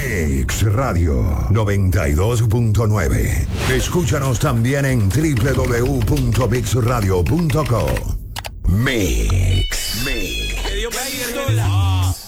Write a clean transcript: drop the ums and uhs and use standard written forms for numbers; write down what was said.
Mix Radio 92.9. Escúchanos también en www.mixradio.co. Mix. Que Dios bendiga.